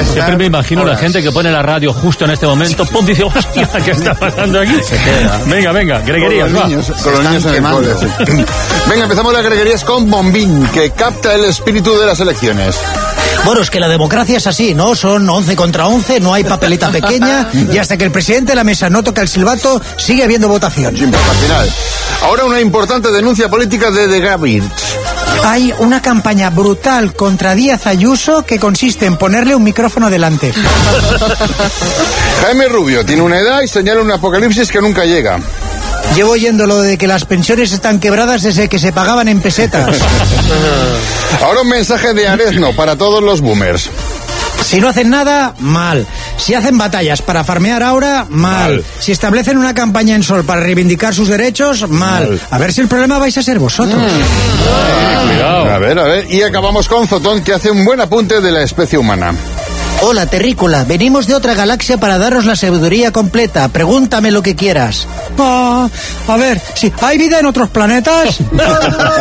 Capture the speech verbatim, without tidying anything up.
Siempre me imagino horas. La gente que pone la radio justo en este momento, pum, dice, hostia, ¿qué está pasando aquí? Venga, venga, greguerías, con los niños, con los niños en el cole. Venga, empezamos las greguerías con Bombín, que capta el espíritu de las elecciones. Bueno, es que la democracia es así, ¿no? Son once contra once, no hay papeleta pequeña, y hasta que el presidente de la mesa no toca el silbato, sigue habiendo votación. Sin final. Ahora una importante denuncia política de The Gavin. Hay una campaña brutal contra Díaz Ayuso que consiste en ponerle un micrófono delante. Jaime Rubio tiene una edad y señala un apocalipsis que nunca llega. Llevo oyendo lo de que las pensiones están quebradas desde que se pagaban en pesetas. Ahora un mensaje de Arezno para todos los boomers. Si no hacen nada, mal. Si hacen batallas para farmear ahora, mal. mal. Si establecen una campaña en Sol para reivindicar sus derechos, mal. mal. A ver si el problema vais a ser vosotros. Mm. Cuidado. A ver, a ver. Y acabamos con Zotón, que hace un buen apunte de la especie humana. Hola, terrícola. Venimos de otra galaxia para daros la sabiduría completa. Pregúntame lo que quieras. Ah, a ver, si ¿hay vida en otros planetas?